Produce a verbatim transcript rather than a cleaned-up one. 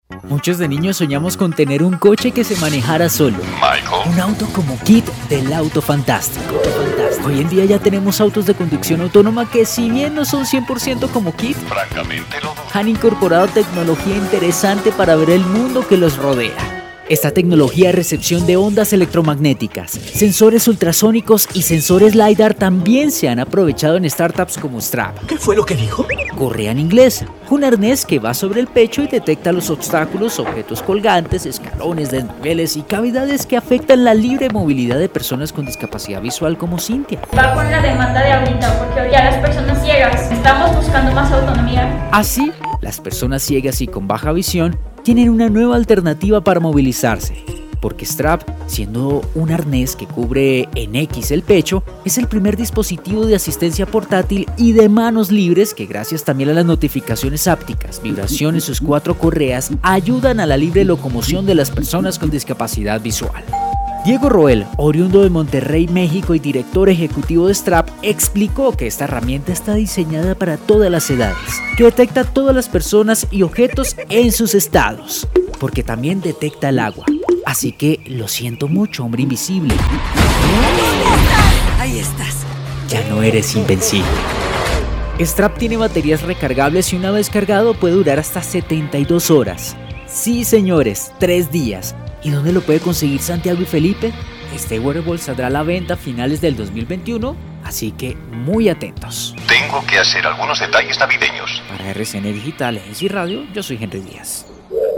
Muchos de niños soñamos con tener un coche que se manejara solo. Michael. Un auto como kit del auto fantástico. Hoy en día ya tenemos autos de conducción autónoma que, si bien no son cien por ciento como kit, Francamente lo dudo. han incorporado tecnología interesante para ver el mundo que los rodea. Esta tecnología de recepción de ondas electromagnéticas, sensores ultrasónicos y sensores LiDAR también se han aprovechado en startups como Strap. ¿Qué fue lo que dijo? Correa en inglés, un arnés que va sobre el pecho y detecta los obstáculos, objetos colgantes, escalones, desniveles y cavidades que afectan la libre movilidad de personas con discapacidad visual como Cintia. Va con la demanda de ahorita, porque hoy ya las personas ciegas estamos buscando más autonomía. Así, las personas ciegas y con baja visión tienen una nueva alternativa para movilizarse, porque Strap, siendo un arnés que cubre en X el pecho, es el primer dispositivo de asistencia portátil y de manos libres que, gracias también a las notificaciones ápticas, vibración en sus cuatro correas, ayudan a la libre locomoción de las personas con discapacidad visual. Diego Roel, oriundo de Monterrey, México y director ejecutivo de Strap, explicó que esta herramienta está diseñada para todas las edades, que detecta a todas las personas y objetos en sus estados, porque también detecta el agua. Así que lo siento mucho, hombre invisible. Ahí estás. Ya no eres invencible. Strap tiene baterías recargables y una vez cargado puede durar hasta setenta y dos horas. Sí, señores, tres días. ¿Y dónde lo puede conseguir Santiago y Felipe? Este wearable saldrá a la venta a finales del dos mil veintiuno, así que muy atentos. Tengo que hacer algunos detalles navideños. Para R C N Digital, E S I Radio, yo soy Henry Díaz.